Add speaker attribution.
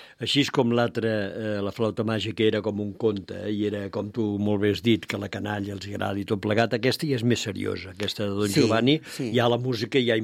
Speaker 1: Així com l'altra, la flauta màgica era com un conte, i era, com tu molt bé has dit, que la canalla els agrada i tot plegat, aquesta ja és més seriosa, aquesta de Don Giovanni,
Speaker 2: sí.
Speaker 1: ja la música ja